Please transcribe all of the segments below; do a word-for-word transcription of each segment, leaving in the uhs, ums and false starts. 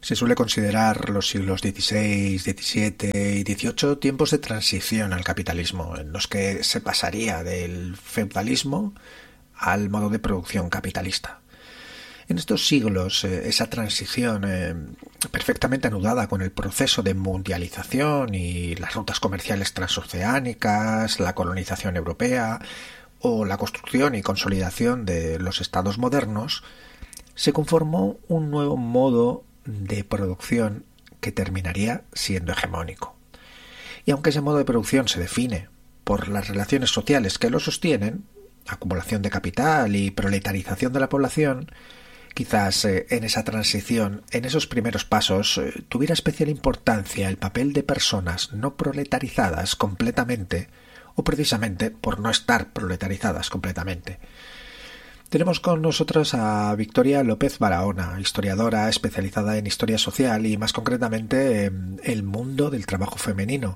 Se suele considerar los siglos dieciséis, diecisiete y dieciocho tiempos de transición al capitalismo, en los que se pasaría del feudalismo al modo de producción capitalista. En estos siglos, eh, esa transición eh, perfectamente anudada con el proceso de mundialización y las rutas comerciales transoceánicas, la colonización europea o la construcción y consolidación de los estados modernos, se conformó un nuevo modo de producción que terminaría siendo hegemónico. Y aunque ese modo de producción se define por las relaciones sociales que lo sostienen, acumulación de capital y proletarización de la población, quizás eh, en esa transición, en esos primeros pasos, eh, tuviera especial importancia el papel de personas no proletarizadas completamente, o precisamente por no estar proletarizadas completamente. Tenemos con nosotros a Victoria López Barahona, historiadora especializada en historia social y más concretamente en el mundo del trabajo femenino.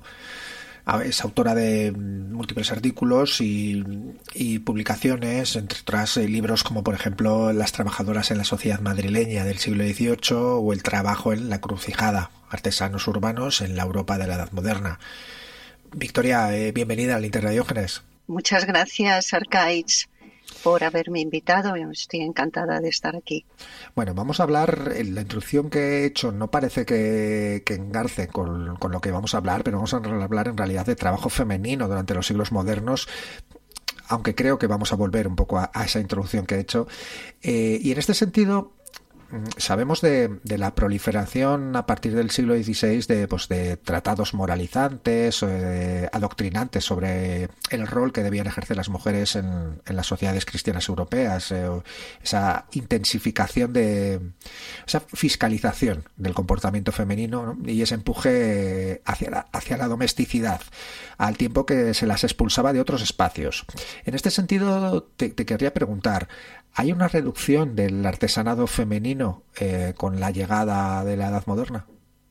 Es autora de múltiples artículos y, y publicaciones, entre otras libros como por ejemplo Las trabajadoras en la sociedad madrileña del siglo dieciocho o El trabajo en la encrucijada, artesanos urbanos en la Europa de la Edad Moderna. Victoria, eh, bienvenida al Interradiógenes. Muchas gracias, Arcaiz, por haberme invitado. Yo estoy encantada de estar aquí. Bueno, vamos a hablar, la introducción que he hecho no parece que, que engarce con, con lo que vamos a hablar, pero vamos a hablar en realidad de trabajo femenino durante los siglos modernos, aunque creo que vamos a volver un poco a, a esa introducción que he hecho. Eh, y en este sentido, sabemos de, de la proliferación a partir del siglo dieciséis de, pues, de tratados moralizantes, eh, adoctrinantes sobre el rol que debían ejercer las mujeres en, en las sociedades cristianas europeas, eh, esa intensificación de esa fiscalización del comportamiento femenino, ¿no? Y ese empuje hacia la, hacia la domesticidad, al tiempo que se las expulsaba de otros espacios. En este sentido, te, te querría preguntar, ¿hay una reducción del artesanado femenino eh, con la llegada de la Edad Moderna?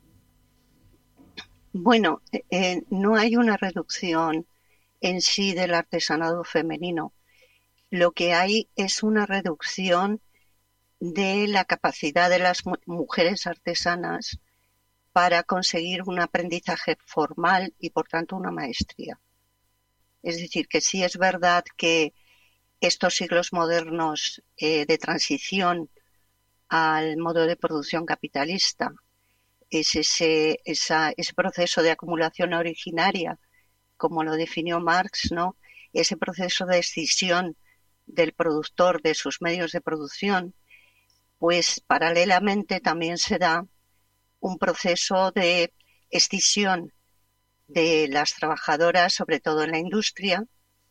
Bueno, eh, no hay una reducción en sí del artesanado femenino. Lo que hay es una reducción de la capacidad de las mu- mujeres artesanas para conseguir un aprendizaje formal y, por tanto, una maestría. Es decir, que sí es verdad que estos siglos modernos eh, de transición al modo de producción capitalista, es ese, esa, ese proceso de acumulación originaria, como lo definió Marx, ¿no? Ese proceso de escisión del productor de sus medios de producción, pues paralelamente también se da un proceso de escisión de las trabajadoras, sobre todo en la industria,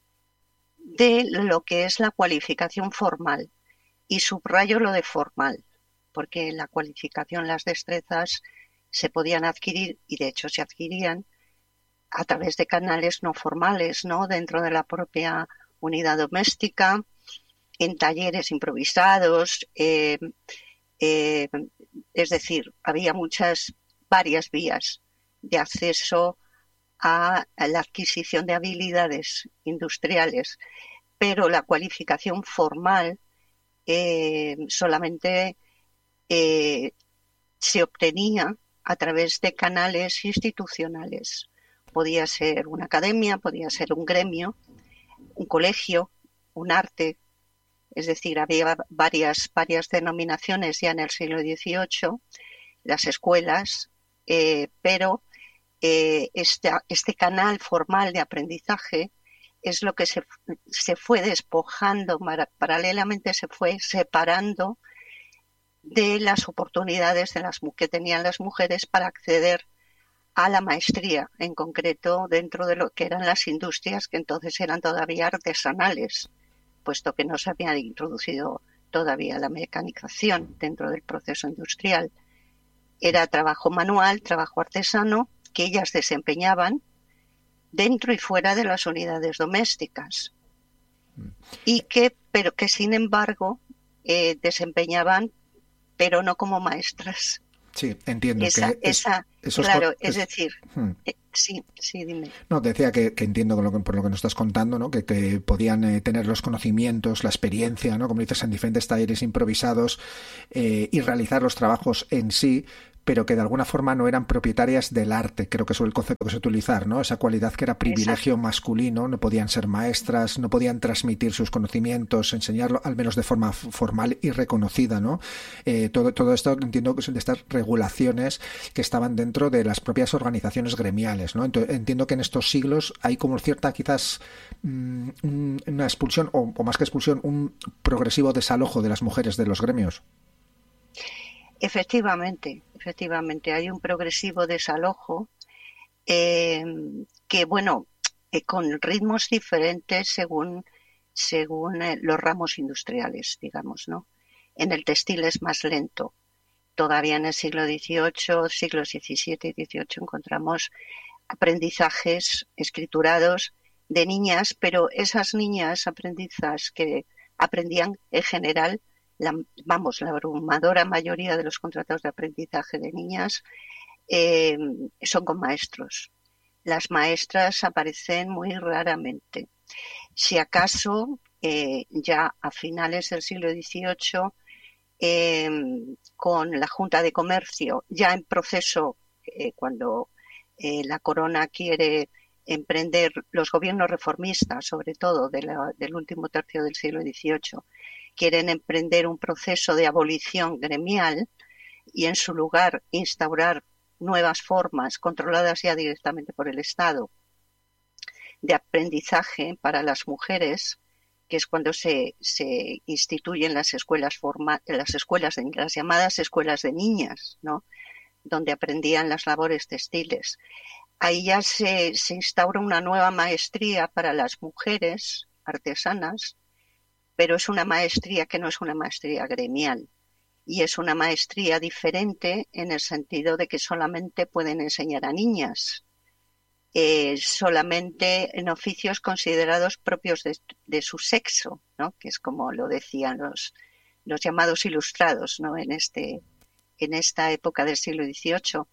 de lo que es la cualificación formal. Y subrayo lo de formal, porque la cualificación, las destrezas se podían adquirir, y de hecho se adquirían, a través de canales no formales, ¿no? Dentro de la propia unidad doméstica, en talleres improvisados, eh, eh, es decir, había muchas, varias vías de acceso a la adquisición de habilidades industriales, pero la cualificación formal eh, solamente eh, se obtenía a través de canales institucionales. Podía ser una academia, podía ser un gremio, un colegio, un arte. Es decir, había varias, varias denominaciones ya en el siglo dieciocho, las escuelas, eh, pero eh, este, este canal formal de aprendizaje es lo que se, se fue despojando, paralelamente se fue separando de las oportunidades de las, que tenían las mujeres para acceder a la maestría, en concreto dentro de lo que eran las industrias, que entonces eran todavía artesanales, puesto que no se había introducido todavía la mecanización dentro del proceso industrial. Era trabajo manual, trabajo artesano, que ellas desempeñaban dentro y fuera de las unidades domésticas, y que, pero que sin embargo eh, desempeñaban, pero no como maestras. Sí, entiendo esa, que esa, es, claro, es, es decir, hmm. eh, sí, sí, dime. No, decía que, que entiendo por lo que, por lo que nos estás contando, ¿no? Que, que podían eh, tener los conocimientos, la experiencia, ¿no? Como dices, en diferentes talleres improvisados eh, y realizar los trabajos en sí, pero que de alguna forma no eran propietarias del arte, creo que es el concepto que se utilizar, ¿no? Esa cualidad que era privilegio Exacto. masculino, no podían ser maestras, no podían transmitir sus conocimientos, enseñarlo, al menos de forma formal y reconocida, ¿no? Eh, todo, todo esto entiendo que son de estas regulaciones que estaban dentro de las propias organizaciones gremiales, ¿no? Entonces, entiendo que en estos siglos hay como cierta, quizás, mmm, una expulsión, o, o más que expulsión, un progresivo desalojo de las mujeres de los gremios. Efectivamente, efectivamente, hay un progresivo desalojo eh, que, bueno, eh, con ritmos diferentes según, según eh, los ramos industriales, digamos, ¿no? En el textil es más lento. Todavía en el siglo dieciocho, siglos diecisiete y dieciocho encontramos aprendizajes escriturados de niñas, pero esas niñas aprendizas que aprendían en general, la, vamos, la abrumadora mayoría de los contratos de aprendizaje de niñas eh, son con maestros. Las maestras aparecen muy raramente. Si acaso, eh, ya a finales del siglo dieciocho, eh, con la Junta de Comercio, ya en proceso, eh, cuando eh, la corona quiere emprender, los gobiernos reformistas, sobre todo de la, del último tercio del siglo dieciocho, quieren emprender un proceso de abolición gremial y en su lugar instaurar nuevas formas controladas ya directamente por el Estado de aprendizaje para las mujeres, que es cuando se, se instituyen las escuelas forma, las escuelas de, las llamadas escuelas de niñas, ¿no? Donde aprendían las labores textiles. Ahí ya se, se instaura una nueva maestría para las mujeres artesanas, pero es una maestría que no es una maestría gremial y es una maestría diferente en el sentido de que solamente pueden enseñar a niñas, eh, solamente en oficios considerados propios de, de su sexo, ¿no? Que es como lo decían los, los llamados ilustrados, ¿no? En, este, en esta época del siglo dieciocho.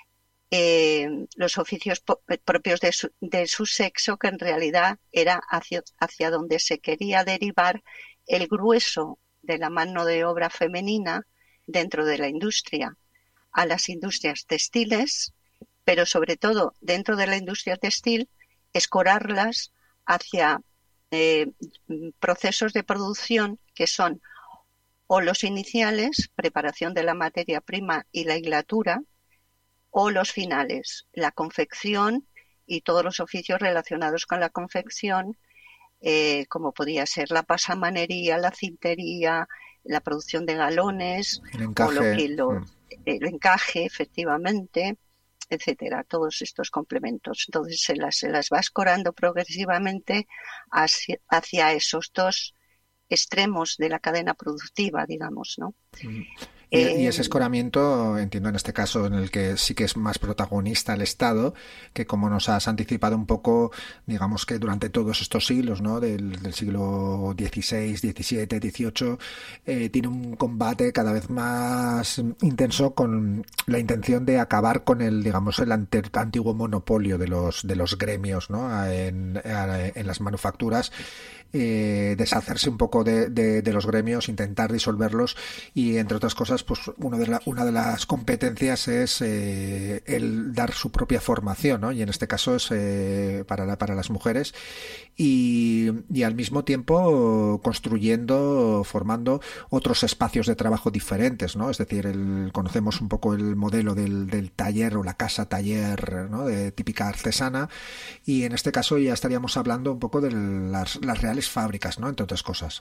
Eh, los oficios po- propios de su, de su sexo, que en realidad era hacia, hacia donde se quería derivar el grueso de la mano de obra femenina dentro de la industria, a las industrias textiles, pero sobre todo dentro de la industria textil, escorarlas hacia eh, procesos de producción que son o los iniciales, preparación de la materia prima y la hilatura, o los finales, la confección y todos los oficios relacionados con la confección, eh, como podía ser la pasamanería, la cintería, la producción de galones, el encaje, o lo que lo, el encaje, efectivamente, etcétera, todos estos complementos. Entonces se las, se las va escorando progresivamente hacia, hacia esos dos extremos de la cadena productiva, digamos, ¿no? Mm. Y, y ese escoramiento, entiendo en este caso en el que sí que es más protagonista el Estado, que como nos has anticipado un poco, digamos que durante todos estos siglos, ¿no? del, del siglo dieciséis, diecisiete, dieciocho, eh, tiene un combate cada vez más intenso con la intención de acabar con el, digamos, el ante, antiguo monopolio de los, de los gremios, ¿no? en, en las manufacturas. Eh, deshacerse un poco de, de, de los gremios, intentar disolverlos y, entre otras cosas, pues uno de la, una de las competencias es eh, el dar su propia formación, ¿no? Y en este caso es eh, para, la, para las mujeres y, y al mismo tiempo construyendo, formando otros espacios de trabajo diferentes, ¿no? Es decir, el, conocemos un poco el modelo del, del taller o la casa taller, ¿no? De típica artesana, y en este caso ya estaríamos hablando un poco de las, las reales fábricas, ¿no? Entre otras cosas.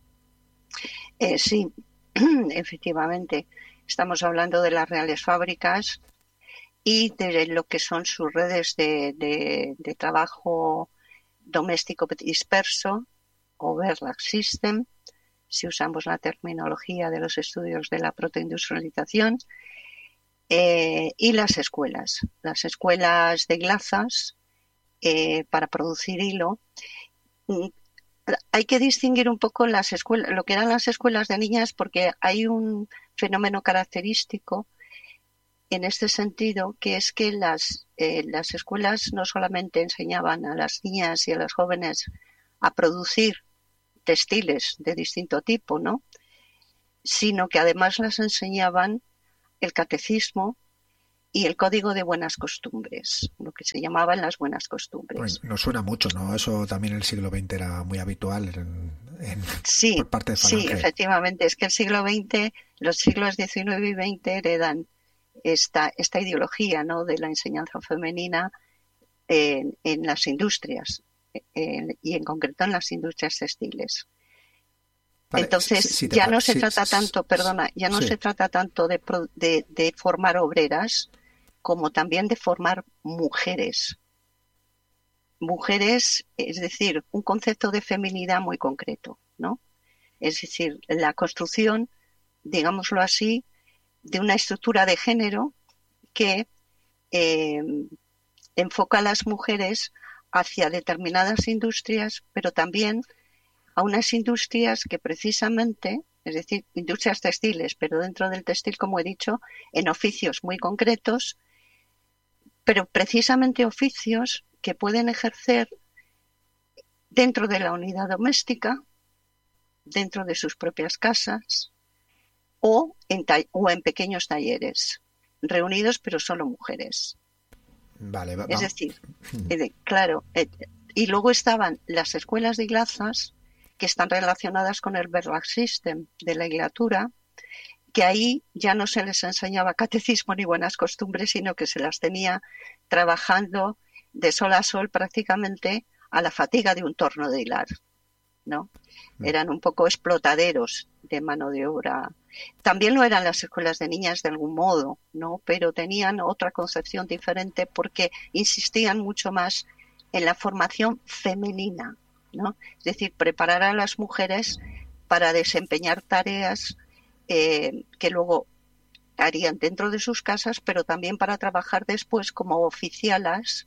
Eh, sí, efectivamente. Estamos hablando de las reales fábricas y de lo que son sus redes de, de, de trabajo doméstico disperso o Verlag System, si usamos la terminología de los estudios de la protoindustrialización, eh, y las escuelas, las escuelas de glazas eh, para producir hilo. Hay que distinguir un poco las escuelas, lo que eran las escuelas de niñas, porque hay un fenómeno característico en este sentido, que es que las, eh, las escuelas no solamente enseñaban a las niñas y a las jóvenes a producir textiles de distinto tipo, ¿no? Sino que además las enseñaban el catecismo y el código de buenas costumbres, lo que se llamaban las buenas costumbres. Bueno, no suena mucho, ¿no? Eso también en el siglo veinte era muy habitual en, en, sí, por parte de Falange. Sí, efectivamente. Es que el siglo veinte, los siglos diecinueve y veinte heredan esta, esta ideología, ¿no?, de la enseñanza femenina en, en las industrias, en, y en concreto en las industrias textiles. Vale, Entonces, si, si ya no se si, trata tanto, perdona, ya no sí. se trata tanto de, de, de formar obreras como también de formar mujeres. Mujeres, es decir, un concepto de feminidad muy concreto, ¿no? Es decir, la construcción, digámoslo así, de una estructura de género que eh, enfoca a las mujeres hacia determinadas industrias, pero también a unas industrias que precisamente, es decir, industrias textiles, pero dentro del textil, como he dicho, en oficios muy concretos, pero precisamente oficios que pueden ejercer dentro de la unidad doméstica, dentro de sus propias casas o en, o en pequeños talleres, reunidos pero solo mujeres. Vale, va, es decir, eh, claro, eh, y luego estaban las escuelas de hilazas que están relacionadas con el Verlag System de la hilatura, que ahí ya no se les enseñaba catecismo ni buenas costumbres, sino que se las tenía trabajando de sol a sol prácticamente a la fatiga de un torno de hilar, ¿no? Eran un poco explotaderos de mano de obra. También lo eran las escuelas de niñas de algún modo, ¿no? Pero tenían otra concepción diferente porque insistían mucho más en la formación femenina, ¿no? Es decir, preparar a las mujeres para desempeñar tareas eh, que luego harían dentro de sus casas, pero también para trabajar después como oficialas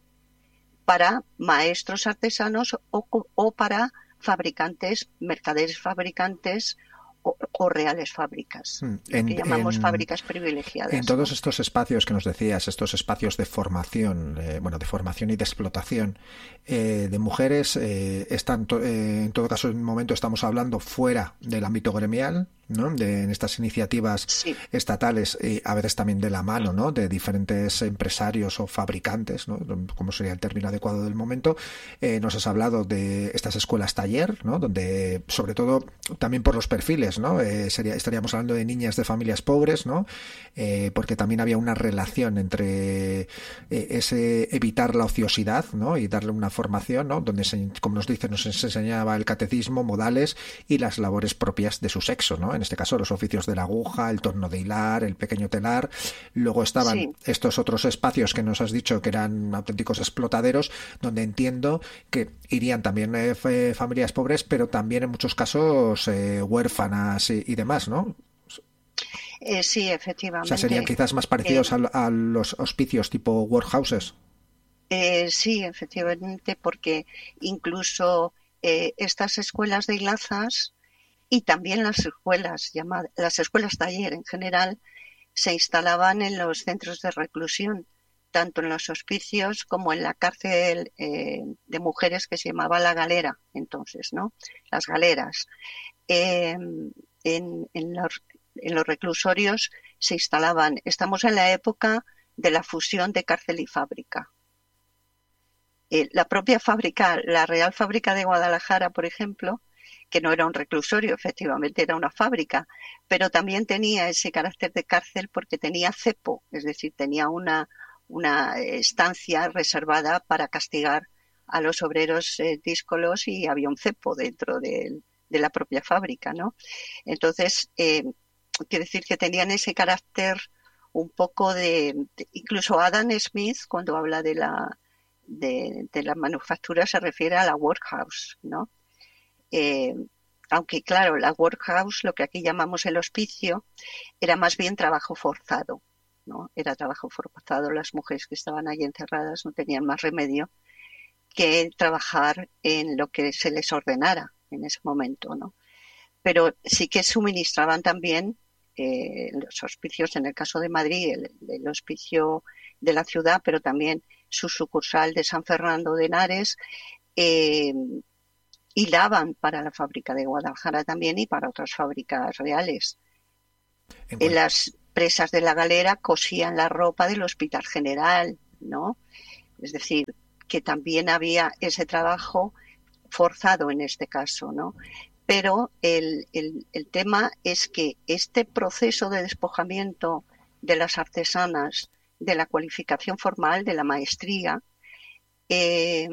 para maestros artesanos o, o para fabricantes, mercaderes fabricantes o, o reales fábricas, en, que llamamos en, fábricas privilegiadas. En todos ¿no? estos espacios que nos decías, estos espacios de formación, eh, bueno, de formación y de explotación eh, de mujeres, eh, están to eh, en todo caso en un momento estamos hablando fuera del ámbito gremial, ¿no? De, en estas iniciativas sí. estatales y a veces también de la mano, ¿no? De diferentes empresarios o fabricantes, ¿no? Como sería el término adecuado del momento. Eh, nos has hablado de estas escuelas taller, ¿no? Donde sobre todo también por los perfiles, ¿no? Eh, sería, estaríamos hablando de niñas de familias pobres, ¿no? Eh, porque también había una relación entre eh, ese evitar la ociosidad, ¿no? Y darle una formación, ¿no? Donde se, como nos dice, nos enseñaba el catecismo, modales y las labores propias de su sexo, ¿no? En este caso los oficios de la aguja, el torno de hilar, el pequeño telar. Luego estaban sí. estos otros espacios que nos has dicho que eran auténticos explotaderos, donde entiendo que irían también eh, familias pobres, pero también en muchos casos eh, huérfanas y, y demás, ¿no? Eh, sí, efectivamente. O sea, serían quizás más parecidos eh, a, a los hospicios tipo workhouses. Eh, sí, efectivamente, porque incluso eh, estas escuelas de hilazas y también las escuelas llamadas, las escuelas taller en general, se instalaban en los centros de reclusión, tanto en los hospicios como en la cárcel eh, de mujeres que se llamaba La Galera, entonces, ¿no? Las galeras. Eh, en, en, los, en los reclusorios se instalaban, estamos en la época de la fusión de cárcel y fábrica. Eh, la propia fábrica, la Real Fábrica de Guadalajara, por ejemplo, que no era un reclusorio, efectivamente era una fábrica, pero también tenía ese carácter de cárcel porque tenía cepo, es decir, tenía una, una estancia reservada para castigar a los obreros eh, díscolos y había un cepo dentro de, de la propia fábrica, ¿no? Entonces, eh, quiere decir que tenían ese carácter un poco de, de incluso Adam Smith, cuando habla de la, de, de la manufactura, se refiere a la workhouse, ¿no? Eh, aunque claro, la workhouse, lo que aquí llamamos el hospicio, era más bien trabajo forzado, ¿no? Era trabajo forzado, las mujeres que estaban allí encerradas no tenían más remedio que trabajar en lo que se les ordenara en ese momento, ¿no? Pero sí que suministraban también eh, los hospicios, en el caso de Madrid, el, el hospicio de la ciudad, pero también su sucursal de San Fernando de Henares, eh, hilaban para la fábrica de Guadalajara también y para otras fábricas reales. En, en las presas de la galera cosían la ropa del Hospital General, ¿no? Es decir, que también había ese trabajo forzado en este caso, ¿no? Pero el, el, el tema es que este proceso de despojamiento de las artesanas de la cualificación formal, de la maestría, eh,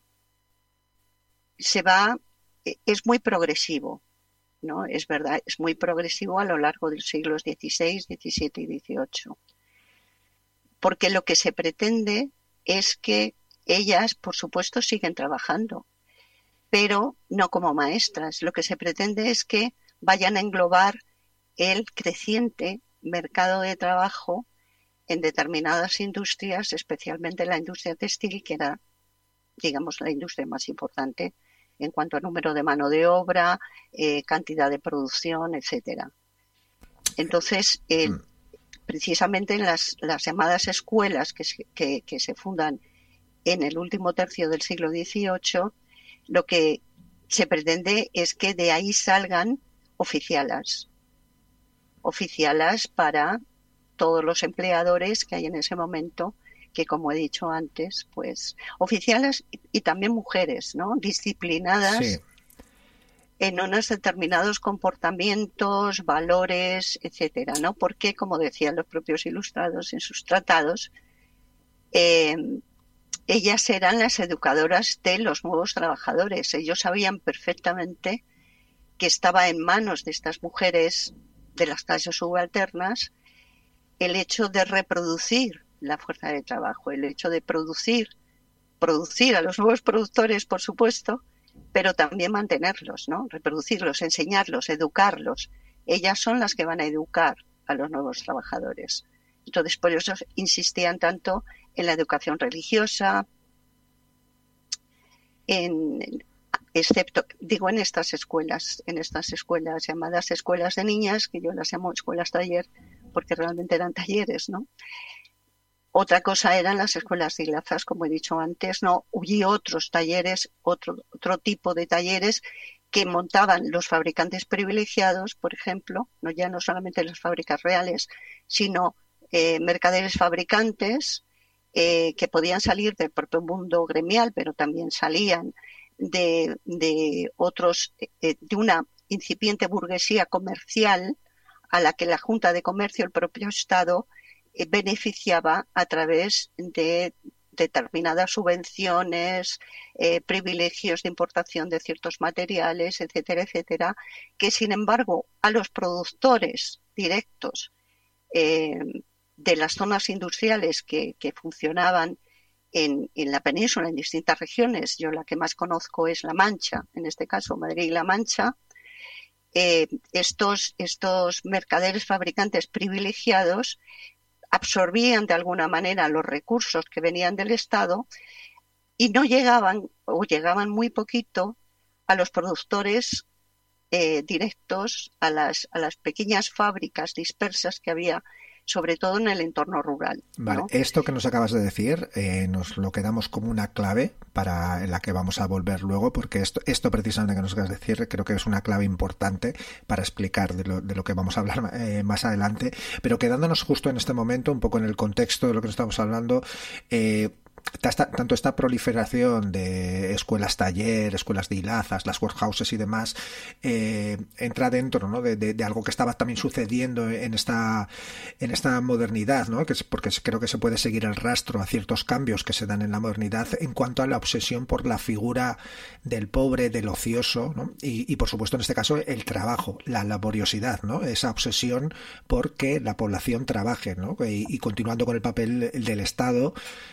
se va, es muy progresivo, ¿no? Es verdad, es muy progresivo a lo largo de los siglos dieciséis, diecisiete y dieciocho. Porque lo que se pretende es que ellas, por supuesto, siguen trabajando, pero no como maestras. Lo que se pretende es que vayan a englobar el creciente mercado de trabajo en determinadas industrias, especialmente la industria textil, que era, digamos, la industria más importante en cuanto a número de mano de obra, eh, cantidad de producción, etcétera. Entonces, eh, mm. precisamente en las, las llamadas escuelas que se, que, que se fundan en el último tercio del siglo dieciocho, lo que se pretende es que de ahí salgan oficialas, oficialas para todos los empleadores que hay en ese momento, que como he dicho antes, pues oficiales y, y también mujeres, ¿no? Disciplinadas sí. en unos determinados comportamientos, valores, etcétera, ¿no? Porque, como decían los propios ilustrados en sus tratados, eh, ellas eran las educadoras de los nuevos trabajadores. Ellos sabían perfectamente que estaba en manos de estas mujeres de las clases subalternas el hecho de reproducir la fuerza de trabajo, el hecho de producir, producir a los nuevos productores, por supuesto, pero también mantenerlos, ¿no? Reproducirlos, enseñarlos, educarlos. Ellas son las que van a educar a los nuevos trabajadores. Entonces, por eso insistían tanto en la educación religiosa, en, excepto, digo, en estas escuelas, en estas escuelas llamadas escuelas de niñas, que yo las llamo escuelas taller, porque realmente eran talleres, ¿no? Otra cosa eran las escuelas de hilazas, como he dicho antes, ¿no? Y otros talleres, otro, otro tipo de talleres que montaban los fabricantes privilegiados, por ejemplo, no ya no solamente las fábricas reales, sino eh, mercaderes fabricantes eh, que podían salir del propio mundo gremial, pero también salían de, de otros, eh, de una incipiente burguesía comercial a la que la Junta de Comercio, el propio Estado, eh, beneficiaba a través de determinadas subvenciones, eh, privilegios de importación de ciertos materiales, etcétera, etcétera, que sin embargo a los productores directos eh, de las zonas industriales que, que funcionaban en, en la península, en distintas regiones, yo la que más conozco es La Mancha, en este caso Madrid y La Mancha, eh, estos, estos mercaderes fabricantes privilegiados absorbían de alguna manera los recursos que venían del Estado y no llegaban, o llegaban muy poquito, a los productores eh, directos, a las, a las pequeñas fábricas dispersas que había, sobre todo en el entorno rural, ¿no? Vale, esto que nos acabas de decir eh, nos lo quedamos como una clave para en la que vamos a volver luego, porque esto, esto precisamente que nos acabas de decir creo que es una clave importante para explicar de lo, de lo que vamos a hablar eh, más adelante, pero quedándonos justo en este momento, un poco en el contexto de lo que nos estamos hablando, eh, tanto esta proliferación de escuelas taller, escuelas de hilazas, las workhouses y demás, eh, entra dentro, ¿no? de, de, de algo que estaba también sucediendo en esta en esta modernidad, ¿no? Que es porque creo que se puede seguir el rastro a ciertos cambios que se dan en la modernidad en cuanto a la obsesión por la figura del pobre, del ocioso, ¿no? y, y por supuesto en este caso el trabajo, la laboriosidad, ¿no? Esa obsesión por que la población trabaje, ¿no? y, y continuando con el papel del Estado,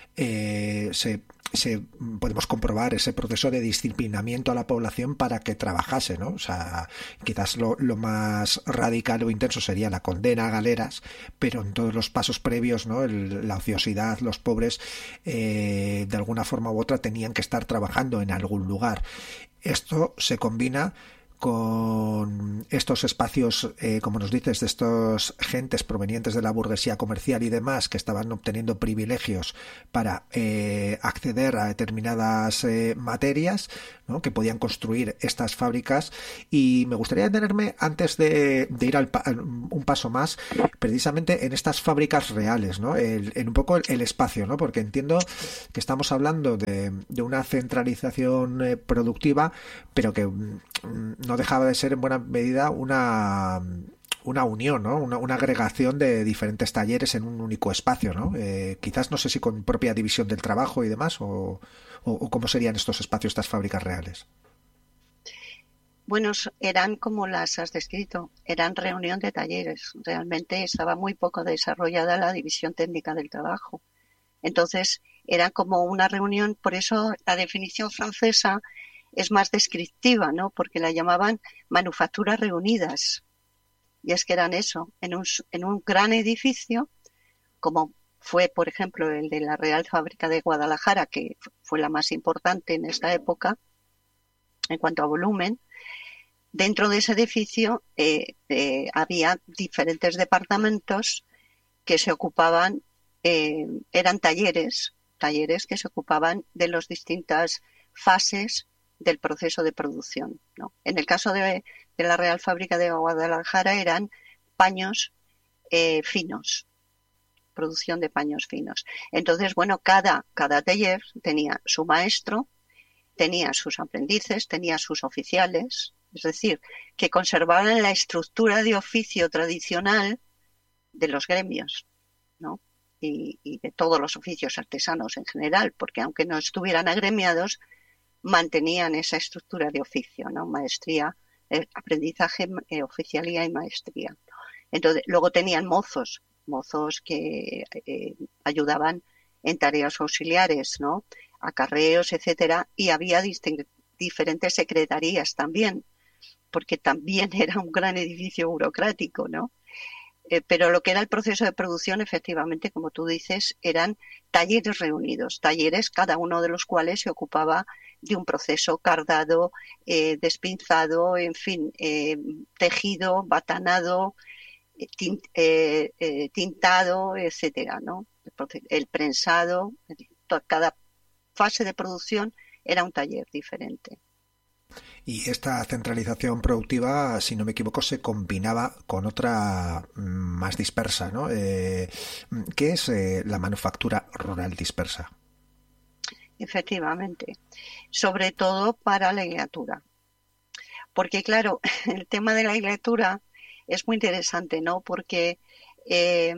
Eh, se, se podemos comprobar ese proceso de disciplinamiento a la población para que trabajase, ¿no? O sea, quizás lo, lo más radical o intenso sería la condena a galeras, pero en todos los pasos previos, ¿no? El, la ociosidad, los pobres, eh, de alguna forma u otra tenían que estar trabajando en algún lugar. Esto se combina con estos espacios, eh, como nos dices, de estos gentes provenientes de la burguesía comercial y demás que estaban obteniendo privilegios para eh, acceder a determinadas eh, materias, ¿no?, que podían construir estas fábricas. Y me gustaría detenerme antes de, de ir al pa un paso más, precisamente en estas fábricas reales, ¿no?, el, en un poco el, el espacio, ¿no?, porque entiendo que estamos hablando de, de una centralización eh, productiva, pero que mm, no dejaba de ser en buena medida una una unión, ¿no?, una, una agregación de diferentes talleres en un único espacio, ¿no? Eh, quizás no sé si con propia división del trabajo y demás, o, o, o cómo serían estos espacios, estas fábricas reales. Bueno, eran como las has descrito, eran reunión de talleres. Realmente estaba muy poco desarrollada la división técnica del trabajo. Entonces, era como una reunión, por eso la definición francesa es más descriptiva, ¿no?, porque la llamaban manufacturas reunidas. Y es que eran eso, en un, en un gran edificio, como fue, por ejemplo, el de la Real Fábrica de Guadalajara, que fue la más importante en esta época, en cuanto a volumen. Dentro de ese edificio eh, eh, había diferentes departamentos que se ocupaban, eh, eran talleres, talleres que se ocupaban de las distintas fases del proceso de producción, ¿no? En el caso de, de la Real Fábrica de Guadalajara eran paños eh, finos, producción de paños finos. Entonces, bueno, cada, cada taller tenía su maestro, tenía sus aprendices, tenía sus oficiales, es decir, que conservaban la estructura de oficio tradicional de los gremios, ¿no?, y, y de todos los oficios artesanos en general, porque aunque no estuvieran agremiados, mantenían esa estructura de oficio, ¿no?, maestría, eh, aprendizaje, eh, oficialía y maestría. Entonces, luego tenían mozos, mozos que eh, ayudaban en tareas auxiliares, ¿no?, acarreos, etcétera, y había diferentes secretarías también, porque también era un gran edificio burocrático, ¿no? Eh, pero lo que era el proceso de producción, efectivamente, como tú dices, eran talleres reunidos, talleres cada uno de los cuales se ocupaba de un proceso: cardado, eh, despinzado, en fin, eh, tejido, batanado, eh, tint, eh, eh, tintado, etcétera, ¿no? El, el prensado, cada fase de producción era un taller diferente. Y esta centralización productiva, si no me equivoco, se combinaba con otra más dispersa, ¿no? Eh, ¿Qué es eh, la manufactura rural dispersa? Efectivamente, sobre todo para la hilatura. Porque, claro, el tema de la hilatura es muy interesante, ¿no? Porque eh,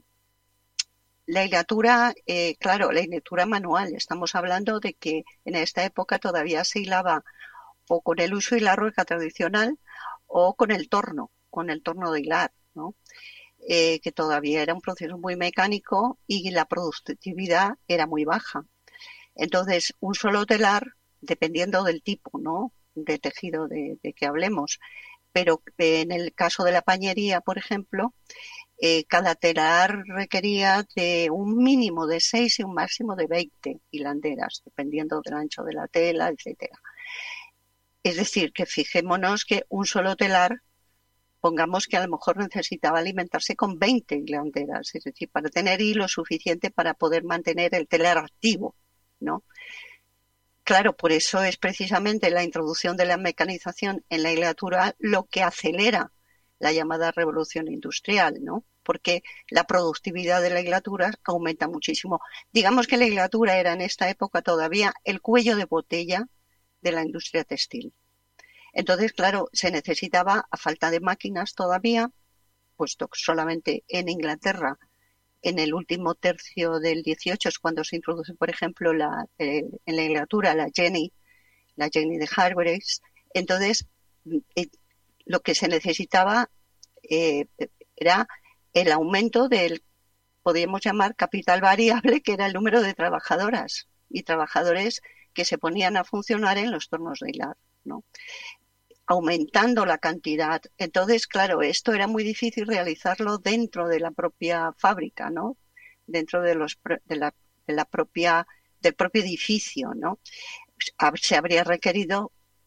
la hilatura, eh, claro, la hilatura manual, estamos hablando de que en esta época todavía se hilaba o con el uso y la rueca tradicional o con el torno, con el torno de hilar, ¿no? Eh, que todavía era un proceso muy mecánico y la productividad era muy baja. Entonces, un solo telar, dependiendo del tipo, ¿no?, de tejido de, de que hablemos, pero en el caso de la pañería, por ejemplo, eh, cada telar requería de un mínimo de seis y un máximo de veinte hilanderas, dependiendo del ancho de la tela, etcétera. Es decir, que fijémonos que un solo telar, pongamos que a lo mejor necesitaba alimentarse con veinte hilanderas, es decir, para tener hilo suficiente para poder mantener el telar activo, ¿no? Claro, por eso es precisamente la introducción de la mecanización en la hilatura lo que acelera la llamada revolución industrial, ¿no? Porque la productividad de la hilatura aumenta muchísimo. Digamos que la hilatura era en esta época todavía el cuello de botella de la industria textil. Entonces, claro, se necesitaba, a falta de máquinas todavía, puesto que solamente en Inglaterra, en el último tercio del dieciocho es cuando se introduce, por ejemplo, la, eh, en la hilatura la Jenny, la Jenny de Hargreaves. Entonces, eh, lo que se necesitaba eh, era el aumento del, podríamos llamar, capital variable, que era el número de trabajadoras y trabajadores que se ponían a funcionar en los tornos de hilar, ¿no?, aumentando la cantidad. Entonces, claro, esto era muy difícil realizarlo dentro de la propia fábrica, ¿no?, dentro de los de la, de la propia del propio edificio, ¿no? Se habría requerido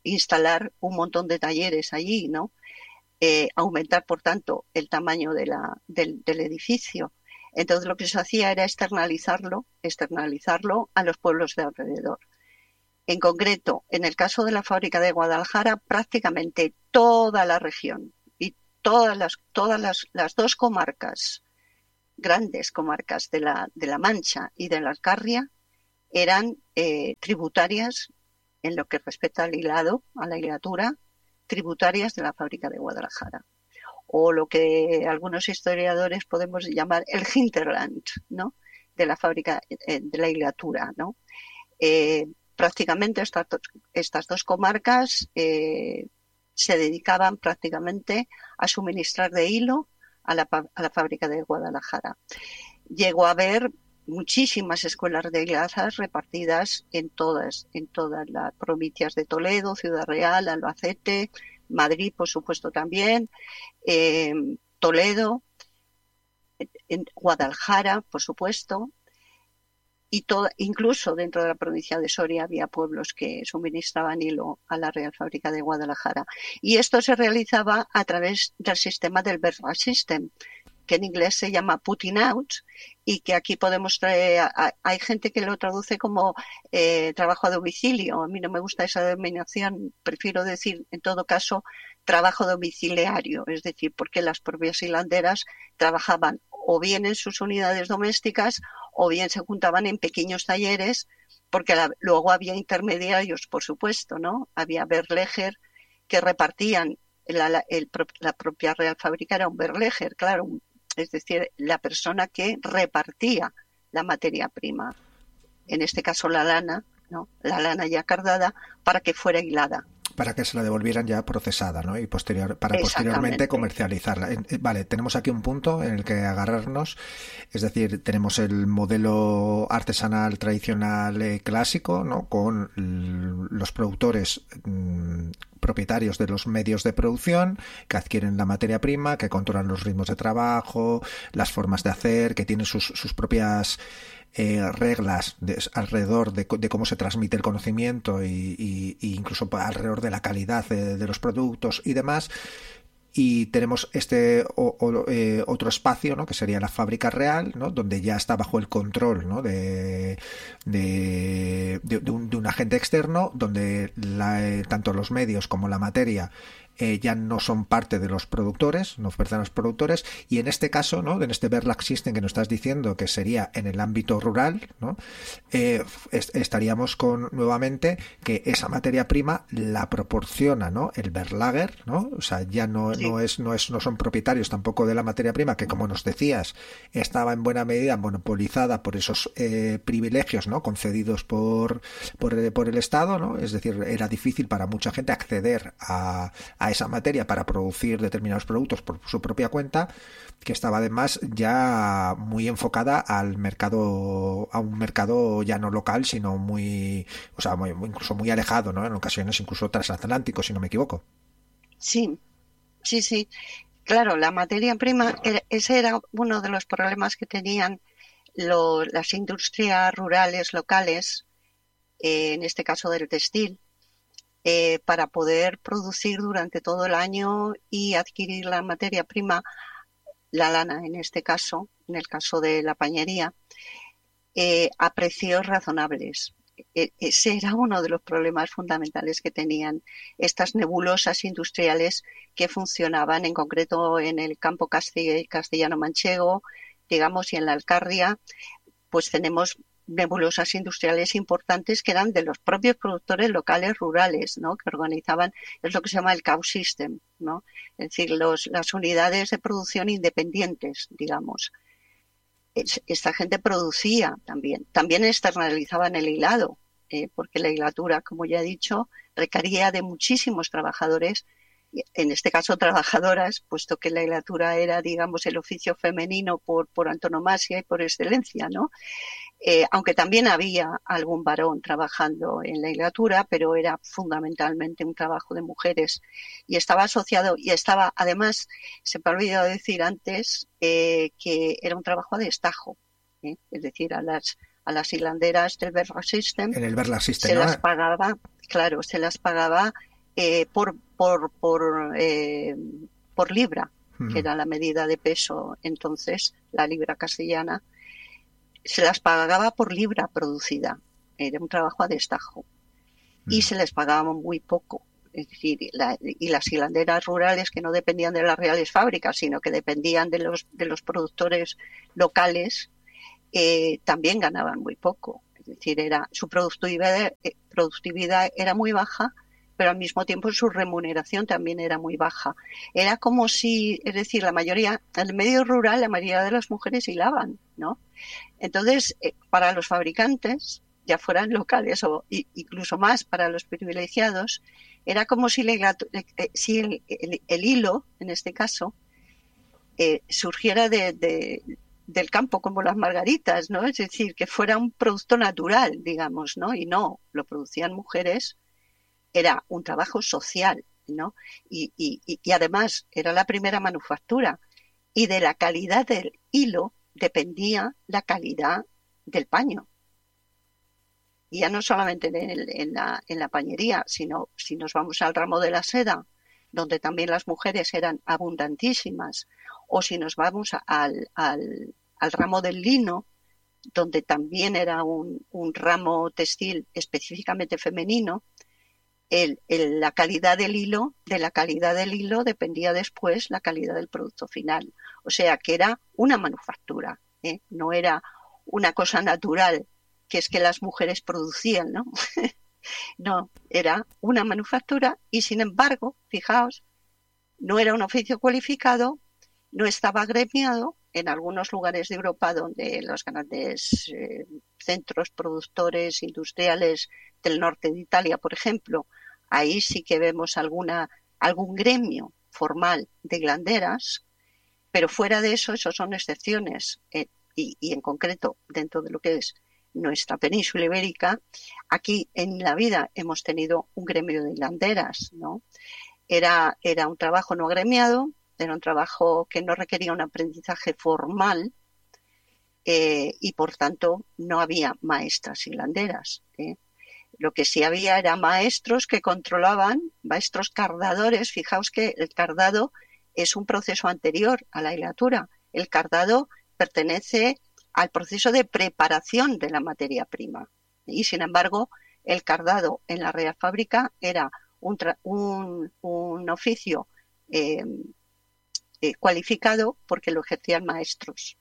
instalar un montón de talleres allí, ¿no? Eh, aumentar, por tanto, el tamaño de la, del, del edificio. Entonces lo que se hacía era externalizarlo, externalizarlo a los pueblos de alrededor. En concreto, en el caso de la fábrica de Guadalajara, prácticamente toda la región y todas las, todas las, las dos comarcas, grandes comarcas de la, de la Mancha y de la Alcarria, eran eh, tributarias, en lo que respecta al hilado, a la hilatura, tributarias de la fábrica de Guadalajara, o lo que algunos historiadores podemos llamar el hinterland, ¿no? De la fábrica eh, de la hilatura, ¿no? Eh, prácticamente estas, estas dos comarcas eh, se dedicaban prácticamente a suministrar de hilo a la, a la fábrica de Guadalajara. Llegó a haber muchísimas escuelas de hilazas repartidas en todas, en todas las provincias de Toledo, Ciudad Real, Albacete, Madrid, por supuesto, también, eh, Toledo, en Guadalajara, por supuesto, y todo, incluso dentro de la provincia de Soria había pueblos que suministraban hilo a la Real Fábrica de Guadalajara. Y esto se realizaba a través del sistema del Berlage System, que en inglés se llama putting out, y que aquí podemos traer, hay gente que lo traduce como eh, trabajo a domicilio. A mí no me gusta esa denominación, prefiero decir en todo caso trabajo domiciliario, es decir, porque las propias hilanderas trabajaban o bien en sus unidades domésticas o bien se juntaban en pequeños talleres, porque la, luego había intermediarios, por supuesto, ¿no? Había Berleger que repartían, la, la, el, la propia Real Fábrica era un Berleger, claro, un, es decir, la persona que repartía la materia prima, en este caso la lana, ¿no? La lana ya cardada, para que fuera hilada. Para que se la devolvieran ya procesada, ¿no? Y posterior, para posteriormente comercializarla. Vale, tenemos aquí un punto en el que agarrarnos, es decir, tenemos el modelo artesanal tradicional eh, clásico, ¿no? Con los productores mmm, propietarios de los medios de producción que adquieren la materia prima, que controlan los ritmos de trabajo, las formas de hacer, que tienen sus, sus propias Eh, reglas de, alrededor de, de cómo se transmite el conocimiento y, y, y incluso alrededor de la calidad de, de los productos y demás. Y tenemos este o, o, eh, otro espacio, ¿no? Que sería la fábrica real, ¿no? Donde ya está bajo el control, ¿no? de, de, de, de, un, de un agente externo, donde la, eh, tanto los medios como la materia Eh, ya no son parte de los productores, no pertenecen a los productores, y en este caso, ¿no? En este Berlage System que nos estás diciendo que sería en el ámbito rural, ¿no? Eh, est- estaríamos con nuevamente que esa materia prima la proporciona, ¿no? El Berlager, ¿no? O sea, ya no, sí. no es, no es, no son propietarios tampoco de la materia prima, que como nos decías, estaba en buena medida monopolizada por esos eh, privilegios, ¿no? Concedidos por, por, por el Estado, ¿no? Es decir, era difícil para mucha gente acceder a a esa materia para producir determinados productos por su propia cuenta, que estaba además ya muy enfocada al mercado, a un mercado ya no local, sino muy, o sea, muy, incluso muy alejado, ¿no? En ocasiones incluso transatlántico, si no me equivoco. Sí, sí, sí. Claro, la materia prima, ese era uno de los problemas que tenían los, las industrias rurales locales, eh, en este caso del textil, Eh, para poder producir durante todo el año y adquirir la materia prima, la lana en este caso, en el caso de la pañería, eh, a precios razonables. E- ese era uno de los problemas fundamentales que tenían estas nebulosas industriales que funcionaban en concreto en el campo castell- castellano-manchego, digamos, y en la Alcarria, pues tenemos nebulosas industriales importantes que eran de los propios productores locales rurales, ¿no? Que organizaban, es lo que se llama el cow system, ¿no? Es decir, los, las unidades de producción independientes, digamos. Es, esta gente producía también, también externalizaban el hilado, eh, porque la hilatura, como ya he dicho, requería de muchísimos trabajadores, en este caso trabajadoras, puesto que la hilatura era, digamos, el oficio femenino por, por antonomasia y por excelencia, ¿no? Eh, aunque también había algún varón trabajando en la hilatura, pero era fundamentalmente un trabajo de mujeres y estaba asociado, y estaba, además, se me ha olvidado decir antes, eh, que era un trabajo a destajo, ¿eh? Es decir, a las, a las hilanderas del Berlage System, en el Berlage System, se ¿no? las pagaba, claro, se las pagaba eh, por, por, por, eh, por libra, Mm. que era la medida de peso entonces, la libra castellana, se las pagaba por libra producida. Era un trabajo a destajo. Mm. Y se les pagaba muy poco. Es decir, la, y las hilanderas rurales que no dependían de las reales fábricas, sino que dependían de los, de los productores locales, eh, también ganaban muy poco. Es decir, era, su productividad, eh, productividad era muy baja, pero al mismo tiempo su remuneración también era muy baja. Era como si, es decir, la mayoría, en el medio rural, la mayoría de las mujeres hilaban, ¿no? Entonces, eh, para los fabricantes, ya fueran locales o incluso más para los privilegiados, era como si, la, eh, si el, el, el, hilo, en este caso, eh, surgiera de, de, del campo como las margaritas, ¿no? Es decir, que fuera un producto natural, digamos, ¿no? Y no, lo producían mujeres, era un trabajo social, ¿no? Y, y, y además era la primera manufactura y de la calidad del hilo dependía la calidad del paño. Y ya no solamente en, el, en, la, en la pañería, sino si nos vamos al ramo de la seda, donde también las mujeres eran abundantísimas, o si nos vamos a, al, al, al ramo del lino, donde también era un, un ramo textil específicamente femenino, el, el, la calidad del hilo, de la calidad del hilo dependía después la calidad del producto final. O sea que era una manufactura, ¿eh? No era una cosa natural, que es que las mujeres producían, ¿no? No, era una manufactura y sin embargo, fijaos, no era un oficio cualificado, no estaba agremiado. En algunos lugares de Europa donde los grandes eh, centros productores industriales del norte de Italia, por ejemplo, ahí sí que vemos alguna, algún gremio formal de hilanderas, pero fuera de eso, eso son excepciones. Eh, y, y en concreto, dentro de lo que es nuestra península ibérica, aquí en la vida hemos tenido un gremio de hilanderas, ¿no? Era, era un trabajo no agremiado, era un trabajo que no requería un aprendizaje formal eh, y por tanto no había maestras hilanderas. ¿eh? Lo que sí había eran maestros que controlaban, maestros cardadores. Fijaos que el cardado es un proceso anterior a la hilatura. El cardado pertenece al proceso de preparación de la materia prima. Y sin embargo, el cardado en la Real Fábrica era un, un, un oficio eh, eh, cualificado porque lo ejercían maestros.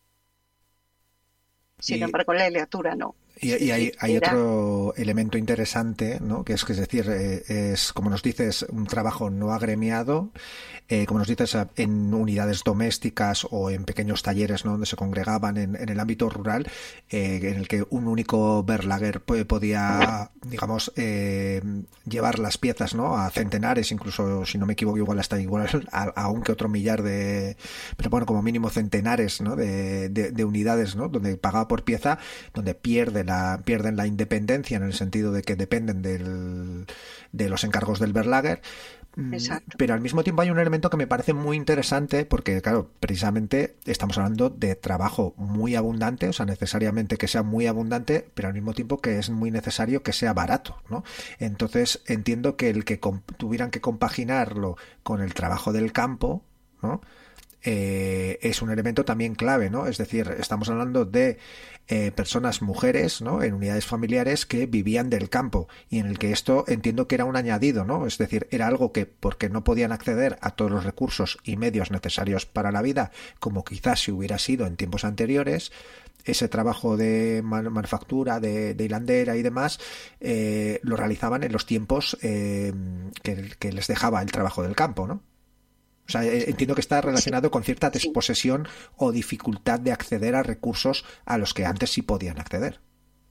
Sin y, embargo, la hilatura no. Y, y hay, hay era... otro elemento interesante, ¿no? Que es que es decir, eh, es como nos dices, un trabajo no agremiado, eh, como nos dices, en unidades domésticas o en pequeños talleres, ¿no? Donde se congregaban en, en el ámbito rural, eh, en el que un único Berlaguer podía, digamos, eh, llevar las piezas, ¿no? A centenares, incluso, si no me equivoco, igual hasta igual a, a un que otro millar de, pero bueno, como mínimo centenares, ¿no? De, de, de unidades, ¿no? Donde pagaba por pieza, donde pierde la, pierden la independencia en el sentido de que dependen del, de los encargos del Berlaguer. Exacto. Pero al mismo tiempo hay un elemento que me parece muy interesante porque, claro, precisamente estamos hablando de trabajo muy abundante, o sea, necesariamente que sea muy abundante, pero al mismo tiempo que es muy necesario que sea barato, ¿no? Entonces entiendo que el que tuvieran que compaginarlo con el trabajo del campo, ¿no? Eh, es un elemento también clave, ¿no? Es decir, estamos hablando de eh, personas, mujeres, ¿no? En unidades familiares que vivían del campo y en el que esto entiendo que era un añadido, ¿no? Es decir, era algo que porque no podían acceder a todos los recursos y medios necesarios para la vida, como quizás si hubiera sido en tiempos anteriores, ese trabajo de man- manufactura, de, de hilandera y demás, eh, lo realizaban en los tiempos eh, que, que les dejaba el trabajo del campo, ¿no? O sea, entiendo que está relacionado sí, con cierta desposesión sí. o dificultad de acceder a recursos a los que antes sí podían acceder.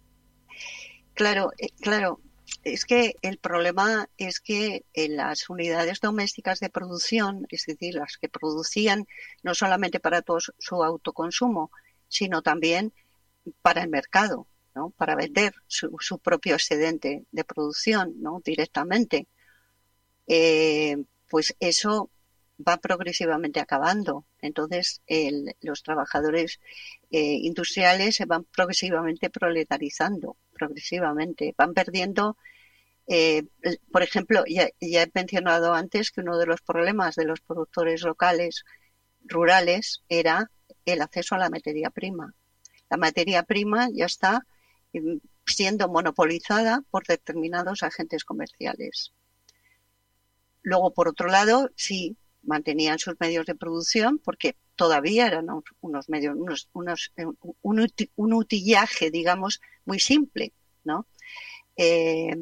Claro, eh, claro. Es que el problema es que en las unidades domésticas de producción, es decir, las que producían no solamente para todo su autoconsumo, sino también para el mercado, ¿no? Para vender su, su propio excedente de producción, ¿no? Directamente. Eh, pues eso va progresivamente acabando. Entonces, el, los trabajadores eh, industriales se van progresivamente proletarizando, progresivamente. Van perdiendo Eh, por ejemplo, ya, ya he mencionado antes que uno de los problemas de los productores locales rurales era el acceso a la materia prima. La materia prima ya está siendo monopolizada por determinados agentes comerciales. Luego, por otro lado, sí mantenían sus medios de producción porque todavía eran unos medios, unos, unos, un, un utillaje, digamos, muy simple, ¿no? Eh,